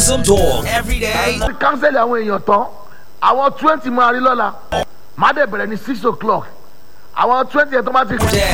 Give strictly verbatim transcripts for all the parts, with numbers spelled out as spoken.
Awesome talk every day. Cancel àwọn èèyàn tán. Àwọn twenty máa rí lọ́la. Má dẹ̀ bẹ̀rẹ̀ ní six o'clock. Àwọn twenty ẹ̀ tó máa ti ṣe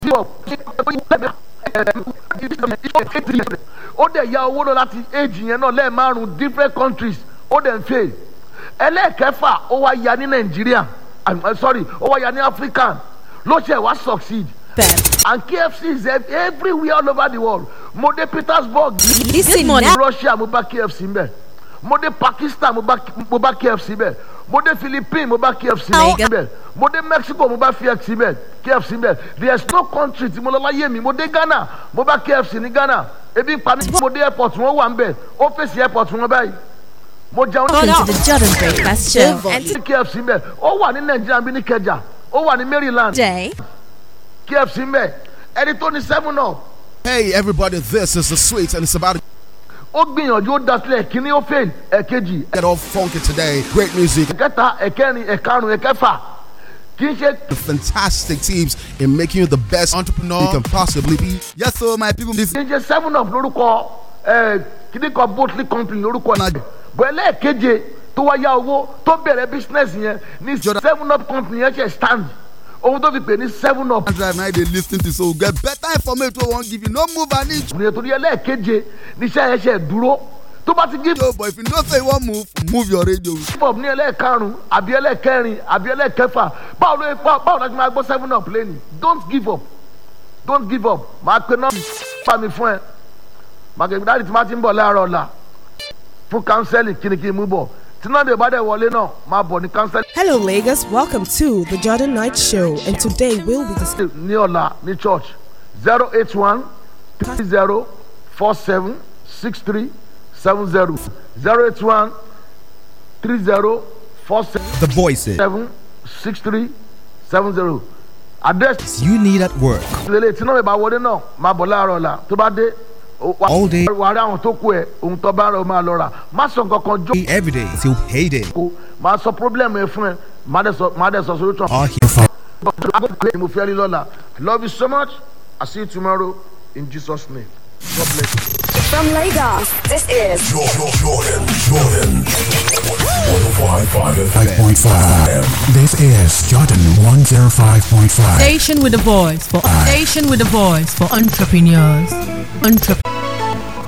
ó dẹ̀ ya owó lọ láti age yẹn náà lẹ́ẹ̀márùn different countries ó dẹ̀ ń fail. Ẹlẹ́ẹ̀kẹfà ó wá ya ní Nàìjíríà sorry ó wá ya ní African ló ṣe wá succeed. And K F C is everywhere all over the world. Mo dé Petersburg, Listen mo now. dé Russia, mo bá K F C mbẹ. Mo dé Pakistan, mo bá mo bá K F C mbẹ. Mo dé Philippines, mo bá K F C mbẹ. Mo dé Mexico, mo bá K F C mbẹ. K F C mbẹ. There is no country tí mo lọ láyé mi. Mo dé Ghana, mo bá K F C ní Ghana. Ebi pa mi, mo dé airport wọn wà mbẹ. Ó fèsì airport wọn báyìí. Mo jẹun Welcome to the Jordan Breakfast Show. And K F C mbẹ. Ó wà ní Nigeria bí ní Kẹjà. Ó wà ní Maryland. today, K F C mbẹ. Ẹni tó ní seven up. Hey everybody, this is the Sweets and it's about to Ó gbìyànjú ó dasílẹ̀ kíní ó fail ẹ̀kejì get all funky today. Great music, ẹ̀kẹta ẹ̀kẹrin ẹ̀karùn ẹ̀kẹfà kì í ṣe fantastic teams in making you the best entrepreneur you can possibly be. Yes, so my people, this kì í ṣe seven up lórúkọ ẹ̀ kíní kan botley company lórúkọ náà bọ̀ ẹlẹ́ẹ̀keje tó wá yá owó tó bẹ̀rẹ̀ business yẹn ní seven up company yẹn ṣe stand ohun tó fi pè ní seven up. drive now they lis ten to so get better information wey wan give you no move an inch. ní ètò ẹlẹ́ẹ̀keje níṣẹ́ yẹn ṣe dúró tó bá ti give Yo, but if you know say you wan move, move your radio. up ní ẹlẹ́ẹ̀karùn àbí ẹlẹ́ẹ̀kẹrin àbí ẹlẹ́ẹ̀kẹfà báwo ló pa báwo la ti máa gbọ́ seven up lẹ́nu don't give up don't give up máa pe náà pa mi fún ẹ màkè dáàdì tí máa ti ń bọ̀ láàárọ̀ ọ̀la fún counseling kìnnìkìnnì mú bọ̀ tí náà dé bá dẹ̀ wọlé náà máa bọ̀ ní counseling. Hello, Lagos. Welcome to the Jordan Night Show, and today we'll be discussing. ní ọ̀la ní church zero eight one three zero four seven six three seven zero zero eight one three zero four seven The voices seven six three seven zero address you need at work lele tí náà bá wọlé náà máa bọ̀ láàárọ̀ ọ̀la tó bá dé all day, wà á rí àwọn tó kú ẹ ohun tó bá rẹ o máa lọ rà má sọ nǹkan kan jó every day till payday. kó máa sọ problem ẹ fún ẹ má dẹ̀ sọ má dẹ̀ sọ solution. Are here for mo fẹ́ rí lọ́la love you so much I see you tomorrow in Jesus name God bless you. From Lagos, this is Jordan, Jordan, Jordan. one oh five point five five point five. This is Jordan one oh five point five. Station with a voice for station with a voice for entrepreneurs. Entrepreneurs.